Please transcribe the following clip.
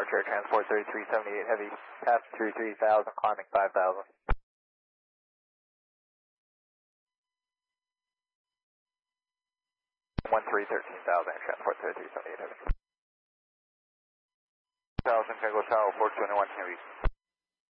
Departure, transport 3378 heavy, pass through 3000, climbing 5000. 13,000, transport 3378 heavy. 1000, Tango Tower, 421 Heavy.